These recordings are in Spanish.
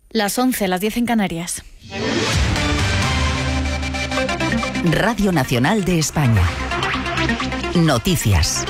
Las 11, las 10 en Canarias. Radio Nacional de España. Noticias.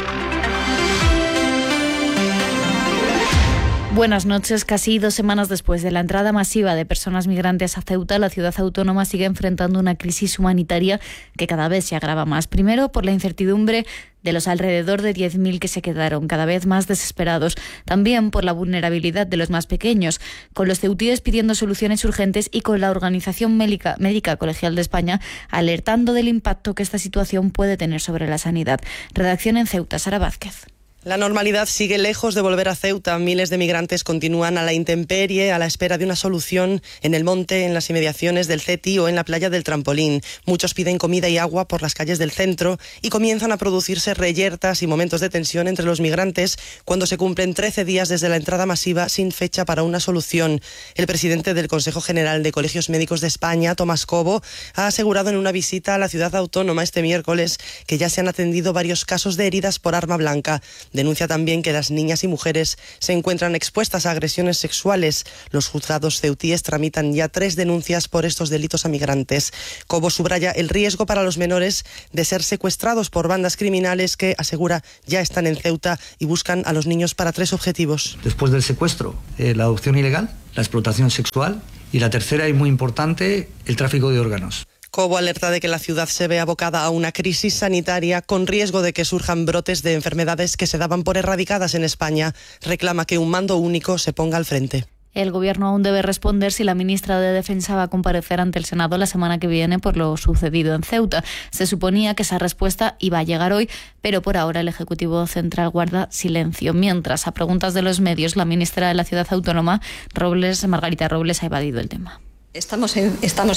Buenas noches. Casi 2 semanas después de la entrada masiva de personas migrantes a Ceuta, la ciudad autónoma sigue enfrentando una crisis humanitaria que cada vez se agrava más. Primero, por la incertidumbre de los alrededor de 10.000 que se quedaron cada vez más desesperados. También por la vulnerabilidad de los más pequeños, con los ceutíes pidiendo soluciones urgentes y con la Organización Médica Colegial de España alertando del impacto que esta situación puede tener sobre la sanidad. Redacción en Ceuta, Sara Vázquez. La normalidad sigue lejos de volver a Ceuta. Miles de migrantes continúan a la intemperie, a la espera de una solución en el monte, en las inmediaciones del CETI o en la playa del Trampolín. Muchos piden comida y agua por las calles del centro y comienzan a producirse reyertas y momentos de tensión entre los migrantes cuando se cumplen 13 días desde la entrada masiva sin fecha para una solución. El presidente del Consejo General de Colegios Médicos de España, Tomás Cobo, ha asegurado en una visita a la ciudad autónoma este miércoles que ya se han atendido varios casos de heridas por arma blanca. Denuncia también que las niñas y mujeres se encuentran expuestas a agresiones sexuales. Los juzgados ceutíes tramitan ya 3 denuncias por estos delitos a migrantes. Cobo subraya el riesgo para los menores de ser secuestrados por bandas criminales que, asegura, ya están en Ceuta y buscan a los niños para 3 objetivos. Después del secuestro, la adopción ilegal, la explotación sexual y la tercera y muy importante, el tráfico de órganos. Cobo alerta de que la ciudad se ve abocada a una crisis sanitaria con riesgo de que surjan brotes de enfermedades que se daban por erradicadas en España. Reclama que un mando único se ponga al frente. El Gobierno aún debe responder si la ministra de Defensa va a comparecer ante el Senado la semana que viene por lo sucedido en Ceuta. Se suponía que esa respuesta iba a llegar hoy, pero por ahora el Ejecutivo Central guarda silencio. Mientras, a preguntas de los medios, la ministra de la ciudad autónoma, Margarita Robles, ha evadido el tema. Estamos en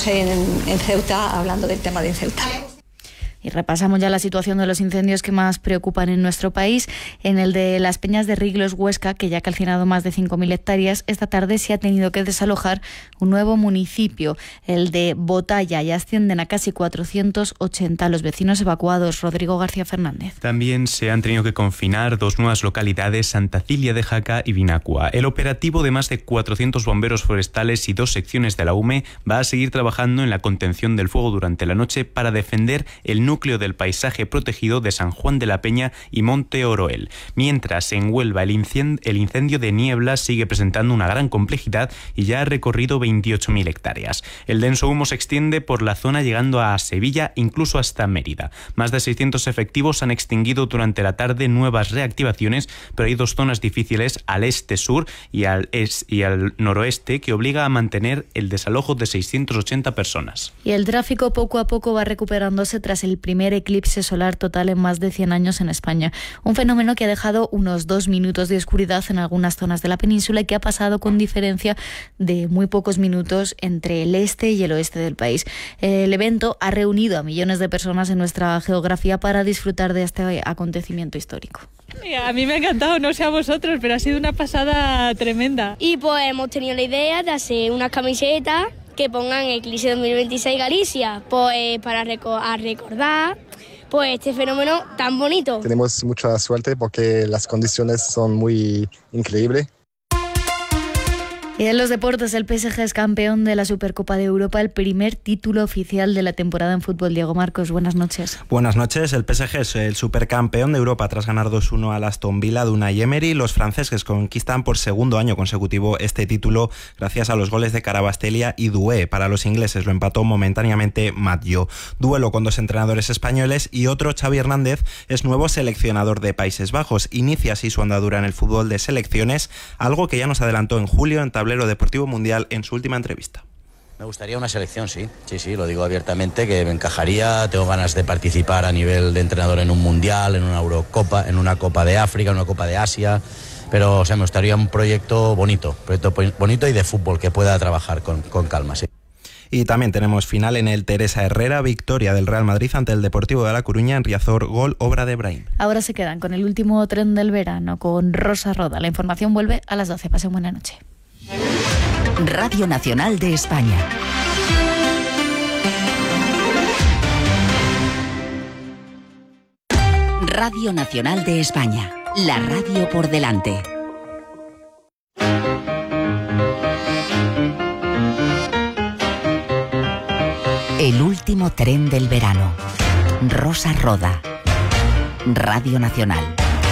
Ceuta, hablando del tema de Ceuta. Y repasamos ya la situación de los incendios que más preocupan en nuestro país. En el de las Peñas de Riglos, Huesca, que ya ha calcinado más de 5.000 hectáreas, esta tarde se ha tenido que desalojar un nuevo municipio, el de Botalla, y ascienden a casi 480 los vecinos evacuados. Rodrigo García Fernández. También se han tenido que confinar 2 nuevas localidades, Santa Cilia de Jaca y Vinacua. El operativo de más de 400 bomberos forestales y 2 secciones de la UME va a seguir trabajando en la contención del fuego durante la noche para defender el núcleo del paisaje protegido de San Juan de la Peña y Monte Oroel. Mientras, en Huelva, el incendio de Niebla sigue presentando una gran complejidad y ya ha recorrido 28.000 hectáreas. El denso humo se extiende por la zona llegando a Sevilla, incluso hasta Mérida. Más de 600 efectivos han extinguido durante la tarde nuevas reactivaciones, pero hay 2 zonas difíciles al este-sur y al noroeste que obliga a mantener el desalojo de 680 personas. Y el tráfico poco a poco va recuperándose tras el primer eclipse solar total en más de 100 años en España. Un fenómeno que ha dejado unos 2 minutos de oscuridad en algunas zonas de la península y que ha pasado con diferencia de muy pocos minutos entre el este y el oeste del país. El evento ha reunido a millones de personas en nuestra geografía para disfrutar de este acontecimiento histórico. A mí me ha encantado, no sé a vosotros, pero ha sido una pasada tremenda. Y pues hemos tenido la idea de hacer unas camisetas que pongan Eclipse 2026 Galicia, pues para recordar pues este fenómeno tan bonito. Tenemos mucha suerte porque las condiciones son muy increíbles. Y en los deportes, el PSG es campeón de la Supercopa de Europa, el primer título oficial de la temporada en fútbol. Diego Marcos, buenas noches. Buenas noches. El PSG es el supercampeón de Europa tras ganar 2-1 al Aston Villa de Unai Emery. Los franceses conquistan por segundo año consecutivo este título gracias a los goles de Carabastelia y Doué. Para los ingleses lo empató momentáneamente Mathieu. Duelo con 2 entrenadores españoles y otro, Xavi Hernández, es nuevo seleccionador de Países Bajos. Inicia así su andadura en el fútbol de selecciones, algo que ya nos adelantó en julio en Tablero Deportivo Mundial en su última entrevista. Me gustaría una selección, sí, lo digo abiertamente, que me encajaría. Tengo ganas de participar a nivel de entrenador en un mundial, en una Eurocopa, en una Copa de África, en una Copa de Asia, pero me gustaría un proyecto bonito y de fútbol que pueda trabajar con calma, sí. Y también tenemos final en el Teresa Herrera, victoria del Real Madrid ante el Deportivo de La Coruña en Riazor, gol obra de Brahim. Ahora se quedan con el último tren del verano, con Rosa Roda. La información vuelve a las 12. Pasen buena noche. Radio Nacional de España. Radio Nacional de España. La radio por delante. último tren del verano. Rosa Roda. Radio Nacional.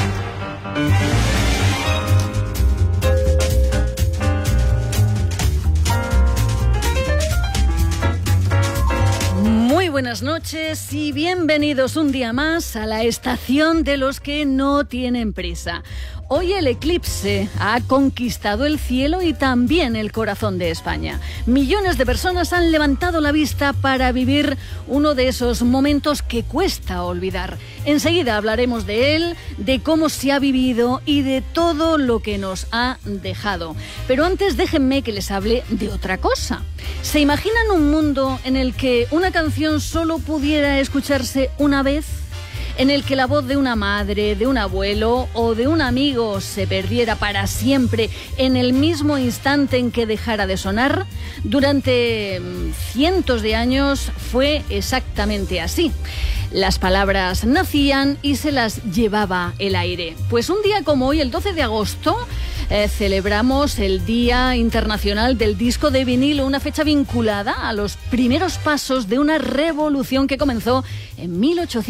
Muy buenas noches y bienvenidos un día más a la estación de los que no tienen prisa. Hoy el eclipse ha conquistado el cielo y también el corazón de España. Millones de personas han levantado la vista para vivir uno de esos momentos que cuesta olvidar. Enseguida hablaremos de él, de cómo se ha vivido y de todo lo que nos ha dejado. Pero antes déjenme que les hable de otra cosa. ¿Se imaginan un mundo en el que una canción solo pudiera escucharse una vez? En el que la voz de una madre, de un abuelo o de un amigo se perdiera para siempre en el mismo instante en que dejara de sonar? Durante cientos de años fue exactamente así. Las palabras nacían y se las llevaba el aire. Pues un día como hoy, el 12 de agosto, celebramos el Día Internacional del Disco de Vinilo, una fecha vinculada a los primeros pasos de una revolución que comenzó en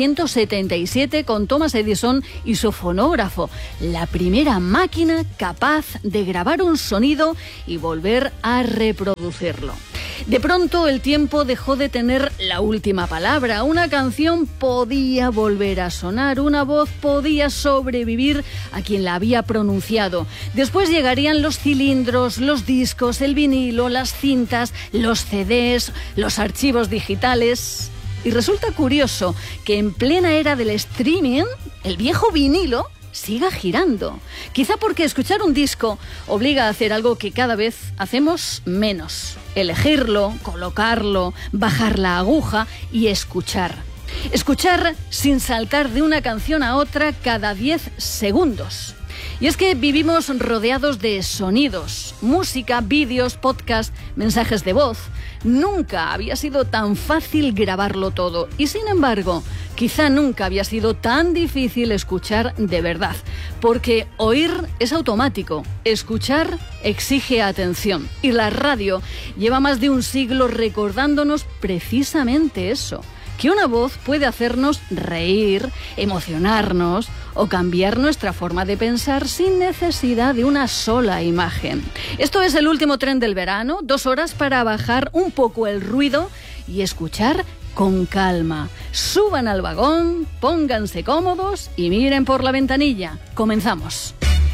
1877 con Thomas Edison y su fonógrafo, la primera máquina capaz de grabar un sonido y volver a reproducirlo. De pronto el tiempo dejó de tener la última palabra. Una canción podía volver a sonar, una voz podía sobrevivir a quien la había pronunciado. Después llegarían los cilindros, los discos, el vinilo, las cintas, los CDs, los archivos digitales. Y resulta curioso que en plena era del streaming, el viejo vinilo siga girando. Quizá porque escuchar un disco obliga a hacer algo que cada vez hacemos menos: elegirlo, colocarlo, bajar la aguja y escuchar. Escuchar sin saltar de una canción a otra cada 10 segundos. Y es que vivimos rodeados de sonidos, música, vídeos, podcast, mensajes de voz. Nunca había sido tan fácil grabarlo todo y, sin embargo, quizá nunca había sido tan difícil escuchar de verdad, porque oír es automático, escuchar exige atención. Y la radio lleva más de un siglo recordándonos precisamente eso: que una voz puede hacernos reír, emocionarnos o cambiar nuestra forma de pensar sin necesidad de una sola imagen. Esto es el último tren del verano, 2 horas para bajar un poco el ruido y escuchar con calma. Suban al vagón, pónganse cómodos y miren por la ventanilla. Comenzamos.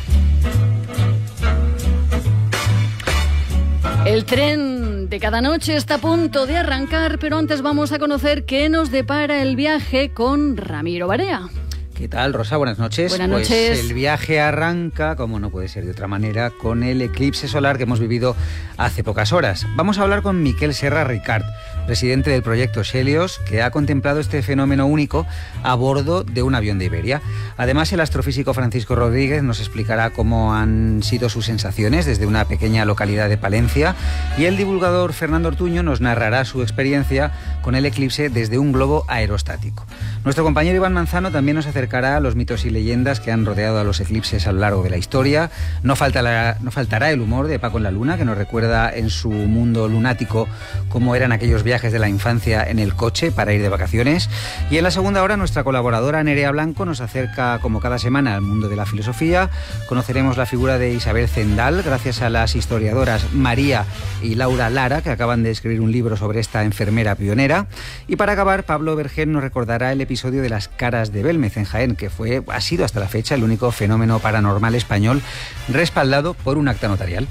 El tren de cada noche está a punto de arrancar, pero antes vamos a conocer qué nos depara el viaje con Ramiro Barea. ¿Qué tal, Rosa? Buenas noches. Buenas noches. Pues el viaje arranca, como no puede ser de otra manera, con el eclipse solar que hemos vivido hace pocas horas. Vamos a hablar con Miquel Serra Ricart, presidente del proyecto Helios, que ha contemplado este fenómeno único a bordo de un avión de Iberia. Además, el astrofísico Francisco Rodríguez nos explicará cómo han sido sus sensaciones desde una pequeña localidad de Palencia, y el divulgador Fernando Ortuño nos narrará su experiencia con el eclipse desde un globo aerostático. Nuestro compañero Iván Manzano también nos acercará a los mitos y leyendas que han rodeado a los eclipses a lo largo de la historia. No faltará el humor de Paco en la Luna, que nos recuerda en su mundo lunático cómo eran aquellos viajes de la infancia en el coche para ir de vacaciones. Y en la segunda hora, nuestra colaboradora Nerea Blanco nos acerca, como cada semana, al mundo de la filosofía. Conoceremos la figura de Isabel Zendal gracias a las historiadoras María y Laura Lara, que acaban de escribir un libro sobre esta enfermera pionera. Y para acabar, Pablo Vergén nos recordará el episodio de las caras de Belmez en Jaén, que ha sido hasta la fecha el único fenómeno paranormal español respaldado por un acta notarial.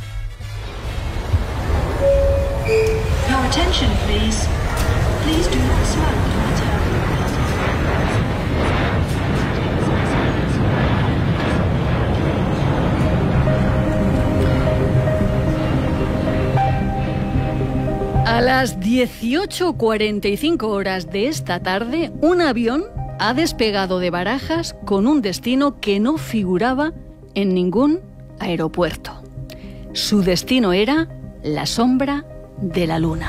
Your attention, please. Please do not smoke. A las 18:45 horas de esta tarde, un avión ha despegado de Barajas con un destino que no figuraba en ningún aeropuerto. Su destino era la sombra de la Luna.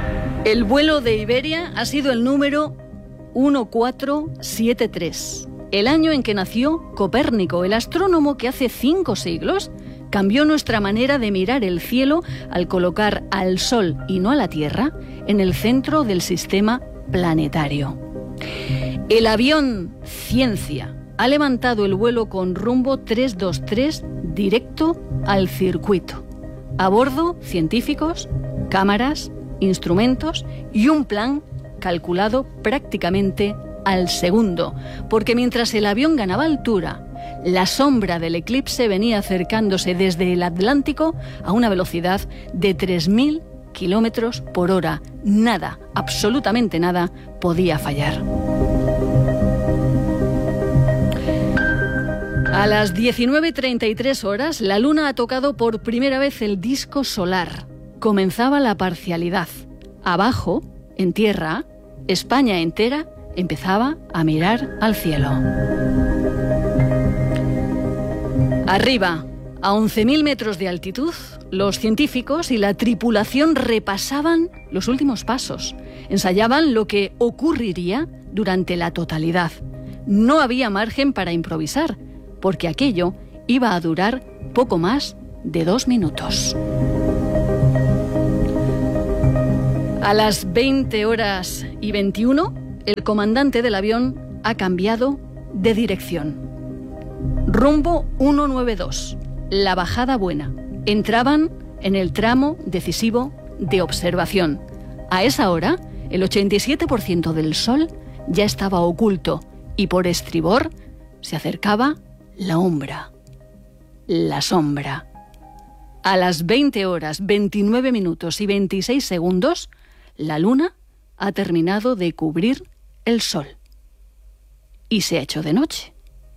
El vuelo de Iberia ha sido el número 1473. el año en que nació Copérnico, el astrónomo que hace 5 siglos cambió nuestra manera de mirar el cielo al colocar al Sol y no a la Tierra en el centro del sistema planetario. El avión Ciencia ha levantado el vuelo con rumbo 323 directo al circuito. A bordo, científicos, cámaras, instrumentos y un plan calculado prácticamente al segundo, porque mientras el avión ganaba altura, la sombra del eclipse venía acercándose desde el Atlántico a una velocidad de 3.000 kilómetros por hora. Nada, absolutamente nada, podía fallar. A las 19:33 horas, la Luna ha tocado por primera vez el disco solar. Comenzaba la parcialidad. Abajo, en tierra, España entera empezaba a mirar al cielo. Arriba, a 11.000 metros de altitud, los científicos y la tripulación repasaban los últimos pasos, ensayaban lo que ocurriría durante la totalidad. No había margen para improvisar, porque aquello iba a durar poco más de 2 minutos. A las 20:21, el comandante del avión ha cambiado de dirección. Rumbo 192, la bajada buena. Entraban en el tramo decisivo de observación. A esa hora, el 87% del Sol ya estaba oculto y por estribor se acercaba la umbra, la sombra. A las 20:29:26, la Luna ha terminado de cubrir el Sol y se ha hecho de noche.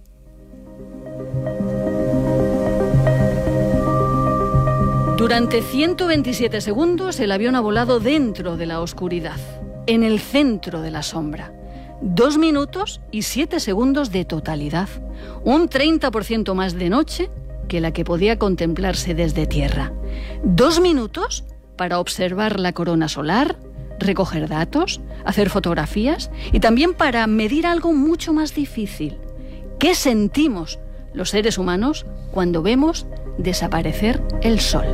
Durante 127 segundos el avión ha volado dentro de la oscuridad, en el centro de la sombra. 2 minutos y 7 segundos de totalidad, un 30% más de noche que la que podía contemplarse desde tierra. 2 minutos para observar la corona solar, recoger datos, hacer fotografías y también para medir algo mucho más difícil. ¿Qué sentimos los seres humanos cuando vemos desaparecer el Sol?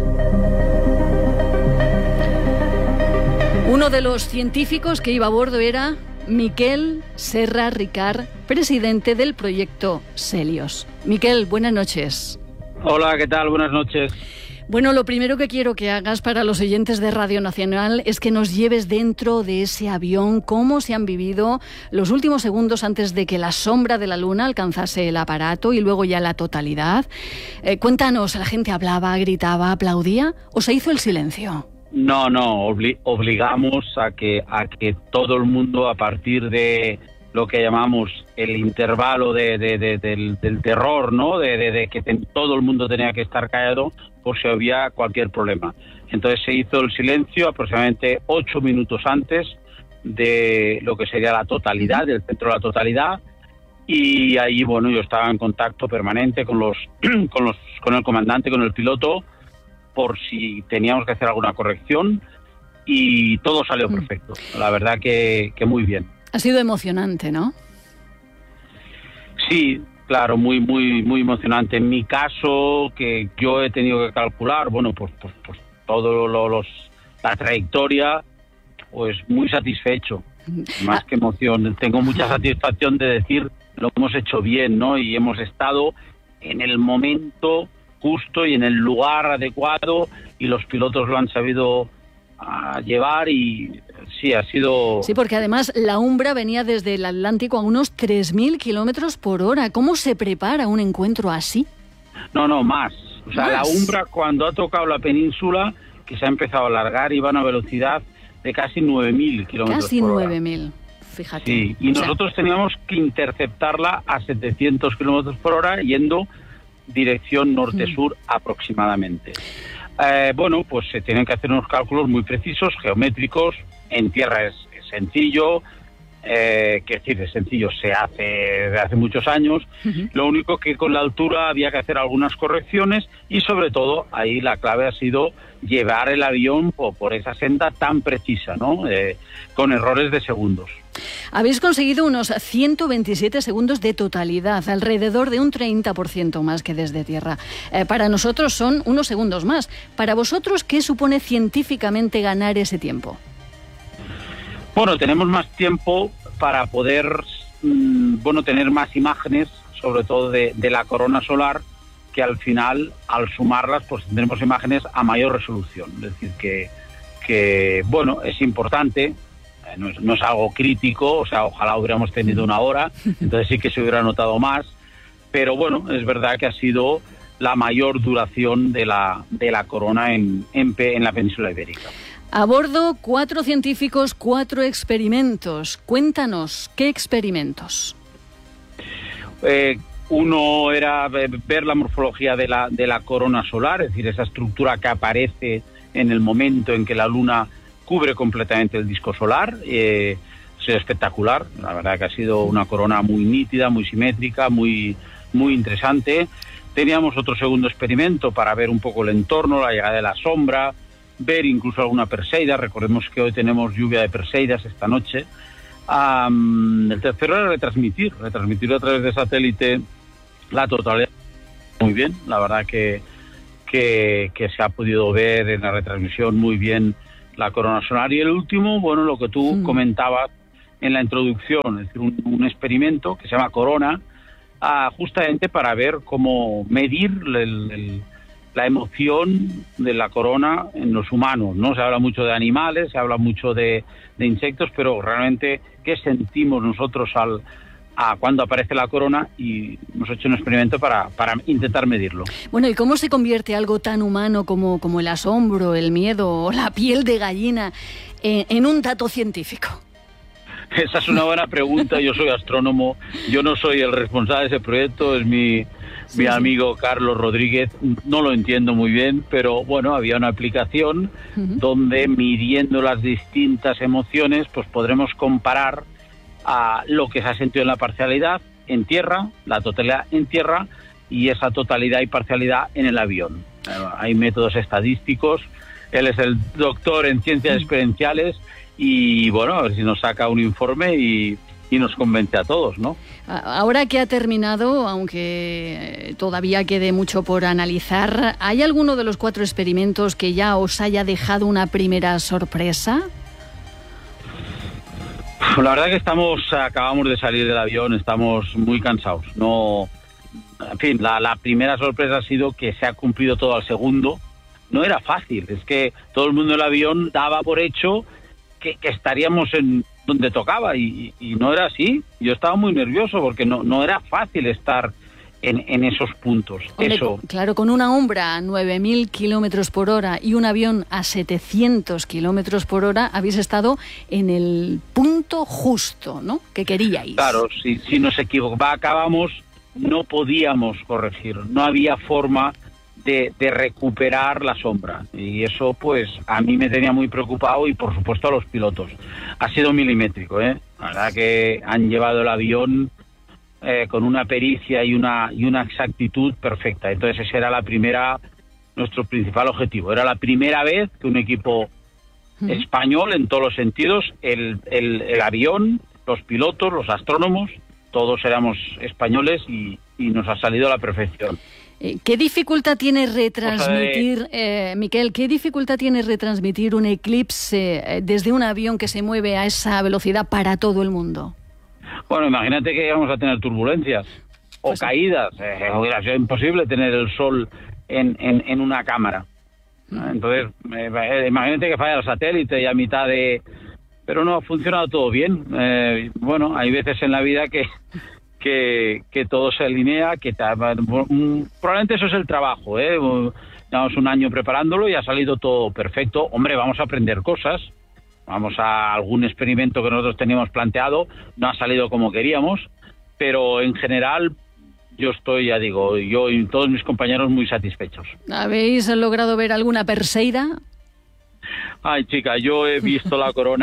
Uno de los científicos que iba a bordo era Miquel Serra Ricart, presidente del proyecto Celios. Miquel, buenas noches. Hola, ¿qué tal? Buenas noches. Bueno, lo primero que quiero que hagas para los oyentes de Radio Nacional es que nos lleves dentro de ese avión cómo se han vivido los últimos segundos antes de que la sombra de la Luna alcanzase el aparato y luego ya la totalidad. Cuéntanos, ¿la gente hablaba, gritaba, aplaudía o se hizo el silencio? No, obligamos a que todo el mundo, a partir de lo que llamamos el intervalo del terror, ¿no? De que todo el mundo tenía que estar callado por si había cualquier problema. Entonces se hizo el silencio aproximadamente 8 minutos antes de lo que sería la totalidad, del centro de la totalidad, y ahí, bueno, yo estaba en contacto permanente con el comandante, con el piloto, por si teníamos que hacer alguna corrección, y todo salió perfecto. La verdad que muy bien. Ha sido emocionante, ¿no? Sí, claro, muy emocionante. En mi caso, que yo he tenido que calcular, bueno, pues todo la trayectoria, pues muy satisfecho. Más que emoción, tengo mucha satisfacción de decir lo hemos hecho bien, ¿no? Y hemos estado en el momento justo y en el lugar adecuado, y los pilotos lo han sabido llevar, y sí, ha sido... Sí, porque además la umbra venía desde el Atlántico a unos 3.000 kilómetros por hora. ¿Cómo se prepara un encuentro así? No, más. O sea, la umbra, cuando ha tocado la península, que se ha empezado a alargar, iba a una velocidad de casi 9.000 kilómetros por hora. Casi 9.000, fíjate. Sí, y nosotros teníamos que interceptarla a 700 kilómetros por hora, yendo dirección norte-sur aproximadamente. Bueno, pues se tienen que hacer unos cálculos muy precisos, geométricos. En tierra es sencillo, es sencillo, se hace desde hace muchos años. Lo único que con la altura había que hacer algunas correcciones, y sobre todo ahí la clave ha sido llevar el avión por esa senda tan precisa, ¿no? Con errores de segundos. Habéis conseguido unos 127 segundos de totalidad, alrededor de un 30% más que desde tierra. Para nosotros son unos segundos más. Para vosotros, ¿qué supone científicamente ganar ese tiempo? Bueno, tenemos más tiempo para poder tener más imágenes, sobre todo de la corona solar, que al final, al sumarlas, pues tendremos imágenes a mayor resolución. Es decir, que es importante, no es algo crítico, o sea, ojalá hubiéramos tenido 1 hora, entonces sí que se hubiera notado más, pero bueno, es verdad que ha sido la mayor duración de la corona en la península ibérica. A bordo, 4 científicos, 4 experimentos. Cuéntanos, ¿qué experimentos? Uno era ver la morfología de la corona solar, es decir, esa estructura que aparece en el momento en que la Luna cubre completamente el disco solar. Es espectacular, la verdad que ha sido una corona muy nítida, muy simétrica, muy, muy interesante. Teníamos otro segundo experimento para ver un poco el entorno, la llegada de la sombra, ver incluso alguna Perseida. Recordemos que hoy tenemos lluvia de Perseidas esta noche. El tercero era retransmitir a través de satélite la totalidad. Muy bien, la verdad que se ha podido ver en la retransmisión muy bien la corona solar. Y el último, bueno, lo que tú comentabas en la introducción, es decir, un experimento que se llama Corona, justamente para ver cómo medir la emoción de la corona en los humanos, ¿no? Se habla mucho de animales, se habla mucho de insectos, pero realmente qué sentimos nosotros cuando aparece la corona, y hemos hecho un experimento para intentar medirlo. Bueno, ¿y cómo se convierte algo tan humano como el asombro, el miedo o la piel de gallina en un dato científico? Esa es una buena pregunta. Yo soy astrónomo, yo no soy el responsable de ese proyecto, es mi amigo Carlos Rodríguez. No lo entiendo muy bien, pero bueno, había una aplicación donde midiendo las distintas emociones, pues podremos comparar a lo que se ha sentido en la parcialidad en tierra, la totalidad en tierra, y esa totalidad y parcialidad en el avión. Hay métodos estadísticos. Él es el doctor en ciencias experienciales y bueno, a ver si nos saca un informe y nos convence a todos, ¿no? Ahora que ha terminado, aunque todavía quede mucho por analizar, ¿hay alguno de los 4 experimentos que ya os haya dejado una primera sorpresa? La verdad que acabamos de salir del avión, estamos muy cansados. En fin, la primera sorpresa ha sido que se ha cumplido todo al segundo. No era fácil, es que todo el mundo del avión daba por hecho que estaríamos en donde tocaba y no era así. Yo estaba muy nervioso porque no era fácil estar en esos puntos. Hombre, claro, con una Umbra a 9.000 kilómetros por hora y un avión a 700 kilómetros por hora, habéis estado en el punto justo, ¿no?, que queríais. Claro, si nos equivocábamos no podíamos corregir, no había forma de recuperar la sombra, y eso pues a mí me tenía muy preocupado, y por supuesto a los pilotos. Ha sido milimétrico, la verdad que han llevado el avión con una pericia y una exactitud perfecta. Entonces ese era nuestro principal objetivo. Era la primera vez que un equipo español, en todos los sentidos, el avión, los pilotos, los astrónomos, todos éramos españoles, y nos ha salido a la perfección. ¿Qué dificultad tiene retransmitir, Miquel, qué dificultad tiene retransmitir un eclipse desde un avión que se mueve a esa velocidad para todo el mundo? Bueno, imagínate que íbamos a tener turbulencias o caídas. Hubiera sido imposible tener el sol en una cámara. Entonces, imagínate que falla el satélite y a mitad de... Pero no, ha funcionado todo bien. Bueno, hay veces en la vida que todo se alinea, probablemente eso es el trabajo, llevamos un año preparándolo y ha salido todo perfecto. Hombre, vamos a aprender cosas, vamos a algún experimento que nosotros teníamos planteado, no ha salido como queríamos, pero en general yo estoy, ya digo, yo y todos mis compañeros muy satisfechos. ¿Habéis logrado ver alguna Perseida? Ay, chica, yo he visto la corona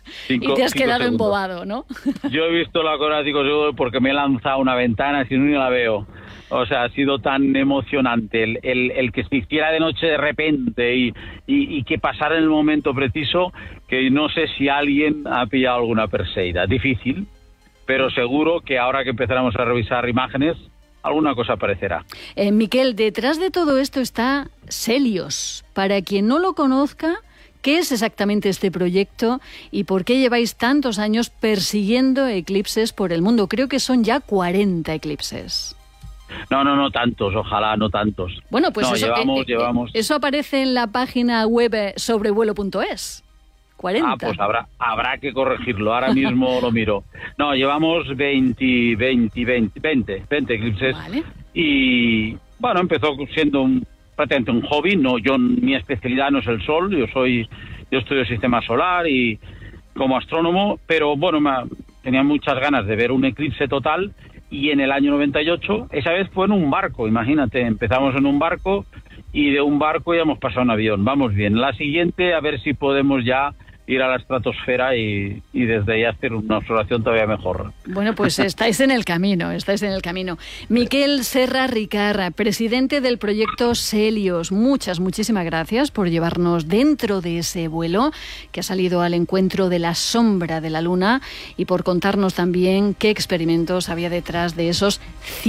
Y te has quedado embobado, ¿no? Yo he visto la acrobático porque me he lanzado a una ventana, si no, ni la veo. O sea, ha sido tan emocionante el que se hiciera de noche de repente y que pasara en el momento preciso, que no sé si alguien ha pillado alguna perseida. Difícil, pero seguro que ahora que empezáramos a revisar imágenes, alguna cosa aparecerá. Miquel, detrás de todo esto está Celios. Para quien no lo conozca, ¿qué es exactamente este proyecto y por qué lleváis tantos años persiguiendo eclipses por el mundo? Creo que son ya 40 eclipses. No tantos, ojalá no tantos. Bueno, pues no, eso, llevamos. Eso aparece en la página web sobrevuelo.es. 40. Ah, pues habrá que corregirlo, ahora mismo lo miro. No, llevamos 20 eclipses. Vale. Y bueno, empezó siendo prácticamente un hobby. No, mi especialidad no es el sol, yo estudio el sistema solar y como astrónomo, pero bueno, tenía muchas ganas de ver un eclipse total. Y en el año 98, esa vez fue en un barco, imagínate, empezamos en un barco y de un barco ya hemos pasado a un avión, vamos bien. La siguiente, a ver si podemos ya ir a la estratosfera y desde ahí hacer una observación todavía mejor. Bueno, pues estáis en el camino. Miquel Serra Ricard, presidente del proyecto Celios, muchísimas gracias por llevarnos dentro de ese vuelo que ha salido al encuentro de la sombra de la Luna y por contarnos también qué experimentos había detrás de esos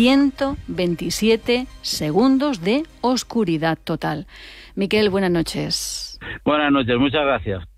127 segundos de oscuridad total. Miquel, buenas noches. Buenas noches, muchas gracias.